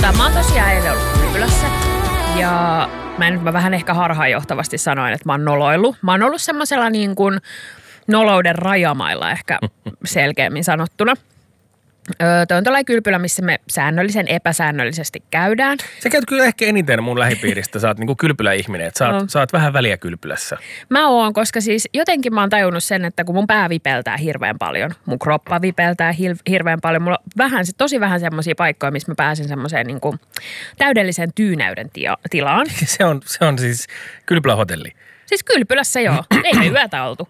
Mä oon tosiaan eilen ollut kylpylässä ja mä vähän ehkä harhaanjohtavasti sanoin, että mä oon noloillut. Mä oon ollut semmoisella niin kuin nolouden rajamailla ehkä selkeämmin sanottuna. Toi on tällainen kylpylä, missä me epäsäännöllisesti käydään. Sä käyt kyllä ehkä eniten mun lähipiiristä. Sä oot niinku kylpyläihminen, että sä oot vähän väliä kylpylässä. Mä oon, koska siis jotenkin mä oon tajunnut sen, että kun mun pää vipeltää hirveän paljon, mun kroppa vipeltää hirveän paljon, mulla on tosi vähän semmoisia paikkoja, missä mä pääsen semmoiseen niinku täydellisen tyynäyden tilaan. Se on siis kylpylähotelli. Siis kylpylässä joo. Ei me yötä oltu.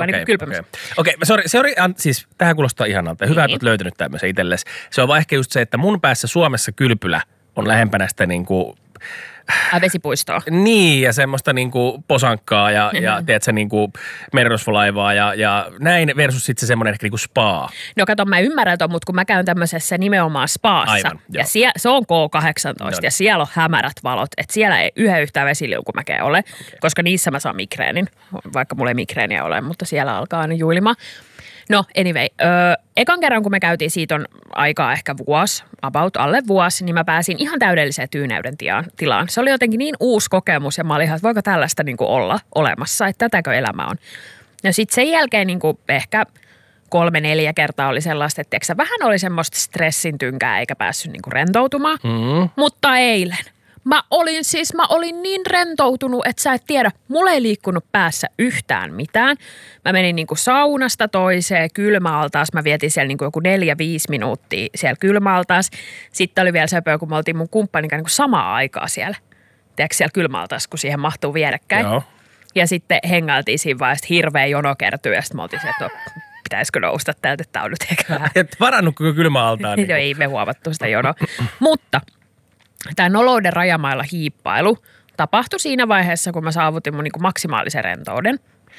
Okei, sorry, siis tähän kuulostaa ihanalta. Hyvä, että olet löytänyt tämmöisen itsellesi. Se on vaan ehkä just se, että mun päässä Suomessa kylpylä on lähempänä sitä niinku... Vesipuistoa. Niin, ja semmoista niinku posankkaa ja tiedätkö, niinku merirosvolaivaa ja näin versus sitten se semmoinen ehkä niinku spa. No kato, mä ymmärrän ton, mutta kun mä käyn tämmöisessä nimenomaan spaassa. Aivan, ja se on K18 ja siellä on hämärät valot. Että siellä ei yhtään vesiliukumäkeä ole, koska niissä mä saan migreenin. Vaikka mulla ei migreeniä ole, mutta siellä alkaa aina juilima. No anyway, ekan kerran kun me käytiin, siitä on aikaa ehkä alle vuosi, niin mä pääsin ihan täydelliseen tyyneyden tilaan. Se oli jotenkin niin uusi kokemus ja mä olin ihan, että voiko tällaista niin kuin olla olemassa, että tätäkö elämä on. No sitten sen jälkeen niin kuin ehkä 3-4 kertaa oli sellaista, että vähän oli semmoista stressin tynkää eikä päässyt niin kuin rentoutumaan, mutta eilen. Mä olin niin rentoutunut, että sä et tiedä, mulla ei liikkunut päässä yhtään mitään. Mä menin niinku saunasta toiseen, kylmäaltaas. Mä vietin siellä niinku joku 4-5 minuuttia siellä kylmäaltaas. Sitten oli vielä söpöä, kun me oltiin mun kumppanin kanssa niinku samaa aikaa siellä. Tiedätkö siellä kylmäaltaas, kun siihen mahtuu vierekkäin. Joo. Ja sitten hengailtiin siinä vaiheessa, hirveä jono kertyi. Ja sitten me oltiin se, että pitäisikö nousta täältä, että tää on nyt ehkä vähän. Et varannutko kylmäaltaan? Niin. Ei me huomattu sitä jonoa. Mutta... Tämä nolouden rajamailla hiippailu tapahtui siinä vaiheessa, kun mä saavutin mun niin kuin maksimaalisen rentouden.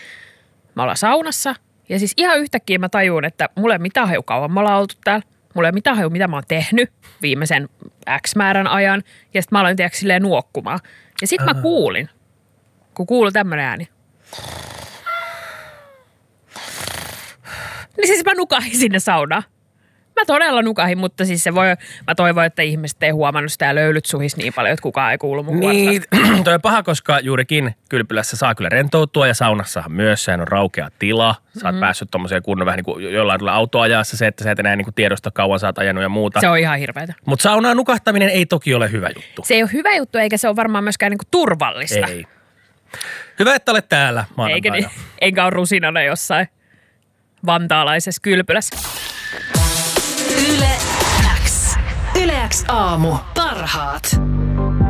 Me ollaan saunassa ja siis ihan yhtäkkiä mä tajuun, että mulla ei mitään haju kauan me ollaan oltu täällä. Mulla ei mitään haju, mitä mä oon tehnyt viimeisen X määrän ajan. Ja sitten mä aloin tiedätkö silleen nuokkumaan. Ja sitten mä kuulin, kun kuului tämmönen ääni. Niin siis mä nukahin sinne saunaan. Mä todella nukahin, mutta siis mä toivon, että ihmiset ei huomannut sitä ja löylyt suhis niin paljon, että kukaan ei kuulu mun niin, toi on paha, koska juurikin kylpylässä saa kyllä rentoutua ja saunassahan myös, sehän on raukea tila. Sä oot päässyt tommoseen kunnon vähän niin kuin jollain tuolla autoajassa se, että sä et enää niin kuin tiedosta kauan sä oot ajanut ja muuta. Se on ihan hirveätä. Mutta saunaan nukahtaminen ei toki ole hyvä juttu. Se ei ole hyvä juttu eikä se ole varmaan myöskään niin kuin turvallista. Ei. Hyvä, että olet täällä maanantaina. Eikä niin, enkä ole rusinana jossain vantaalaisessa kylpylässä. Yle X aamu. Parhaat.